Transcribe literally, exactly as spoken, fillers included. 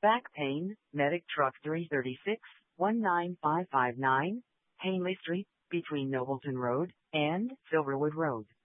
Back pain, Medic Truck three thirty-six, one nine five five nine, Hanley Street, between Nobleton Road and Silverwood Road.